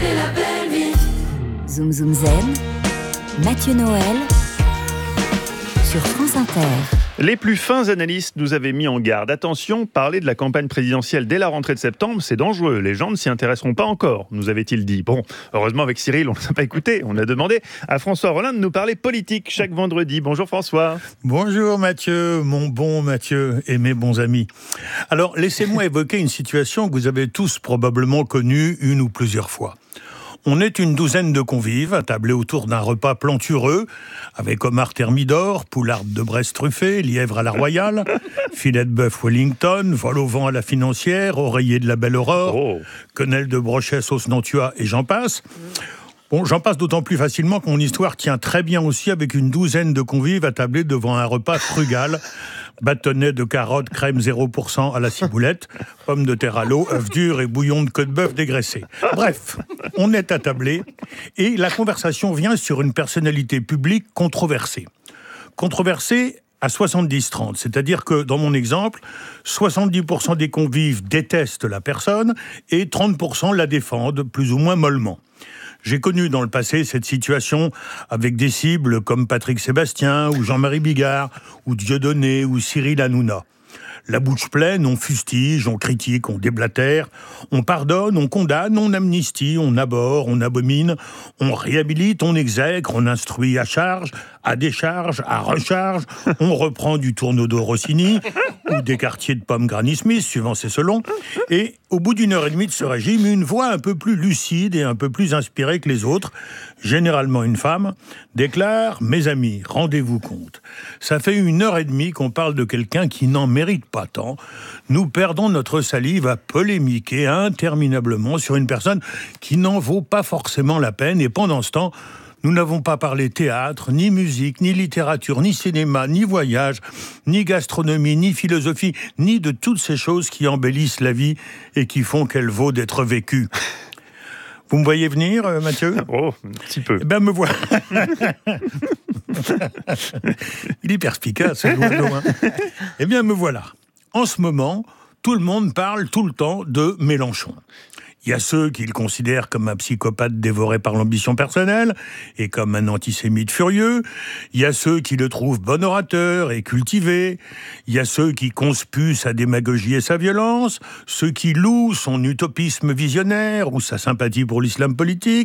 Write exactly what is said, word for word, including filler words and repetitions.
Zoom Zoom Zen, Mathieu Noël sur France Inter. Les plus fins analystes nous avaient mis en garde. Attention, parler de la campagne présidentielle dès la rentrée de septembre, c'est dangereux. Les gens ne s'y intéresseront pas encore, nous avait-il dit. Bon, heureusement avec Cyril, on ne l'a pas écouté. On a demandé à François Rollin de nous parler politique chaque vendredi. Bonjour François. Bonjour Mathieu, mon bon Mathieu et mes bons amis. Alors, laissez-moi évoquer une situation que vous avez tous probablement connue une ou plusieurs fois. On est une douzaine de convives, attablés autour d'un repas plantureux, avec homard thermidor, poularde de Brest truffée, lièvre à la royale, filet de bœuf Wellington, vol au vent à la financière, oreiller de la belle aurore, oh. quenelle de brochet sauce Nantua et j'en passe. Bon, j'en passe d'autant plus facilement que mon histoire tient très bien aussi avec une douzaine de convives attablés devant un repas frugal, bâtonnet de carottes, crème zéro pour cent à la ciboulette, pommes de terre à l'eau, œufs durs et bouillon de queue de bœuf dégraissé. Bref, on est attablé et la conversation vient sur une personnalité publique controversée. Controversée à soixante-dix trente, c'est-à-dire que, dans mon exemple, soixante-dix pour cent des convives détestent la personne et trente pour cent la défendent, plus ou moins mollement. J'ai connu dans le passé cette situation avec des cibles comme Patrick Sébastien, ou Jean-Marie Bigard, ou Dieudonné, ou Cyril Hanouna. La bouche pleine, on fustige, on critique, on déblatère, on pardonne, on condamne, on amnistie, on abhorre, on abomine, on réhabilite, on exècre, on instruit à charge, à décharge, à recharge, on reprend du tourneau de Rossini ou des quartiers de pommes Granny Smith, suivant ses selons, et au bout d'une heure et demie de ce régime, une voix un peu plus lucide et un peu plus inspirée que les autres, généralement une femme, déclare « Mes amis, rendez-vous compte, ça fait une heure et demie qu'on parle de quelqu'un qui n'en mérite pas tant. Nous perdons notre salive à polémiquer interminablement sur une personne qui n'en vaut pas forcément la peine et pendant ce temps, nous n'avons pas parlé théâtre, ni musique, ni littérature, ni cinéma, ni voyage, ni gastronomie, ni philosophie, ni de toutes ces choses qui embellissent la vie et qui font qu'elle vaut d'être vécue. » Vous me voyez venir, euh, Mathieu ? Oh, un petit peu. Eh ben, me voilà. Il est perspicace, ce oiseau, hein. Eh bien, me voilà. En ce moment, tout le monde parle tout le temps de Mélenchon. Il y a ceux qui le considèrent comme un psychopathe dévoré par l'ambition personnelle et comme un antisémite furieux. Il y a ceux qui le trouvent bon orateur et cultivé. Il y a ceux qui conspuent sa démagogie et sa violence. Ceux qui louent son utopisme visionnaire ou sa sympathie pour l'islam politique.